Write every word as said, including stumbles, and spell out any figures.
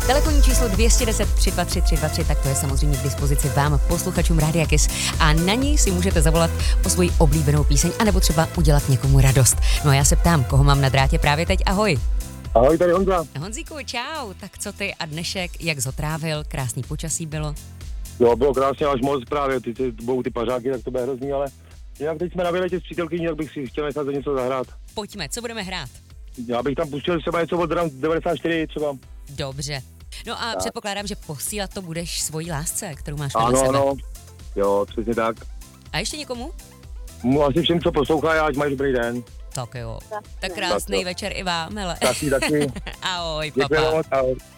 Telefonní číslo dvě jedna deset, tři dva tři, tři dva tři, tak to je samozřejmě k dispozici vám, posluchačům Rádia Kiss. A na ní si můžete zavolat o svoji oblíbenou píseň, anebo třeba udělat někomu radost. No a já se ptám, koho mám na drátě právě teď, ahoj. Ahoj, tady Honza. Honzíku, čau, tak co ty a dnešek, jak zotrávil, krásný počasí bylo? Jo, bylo krásně až moc právě, ty, ty budou ty pařáky, tak to bude hrozný, ale jinak teď jsme na výletě s přítelkyní, tak bych si chtěl nechat za něco zahrát. Pojďme, co budeme hrát? Já bych tam pustil třeba něco od Drum devadesát čtyři třeba. Dobře. No a tak. Předpokládám, že posílat to budeš svojí lásce, kterou máš ano, vedle sebe. Ano, jo, přesně tak. A ještě někomu? Mu asi všem, co poslouchají, ať mají dobrý den. Tak jo. Tak krásný tak večer i vám, hele. Taky, taky. Ahoj, Děkuji papa. moc, ahoj.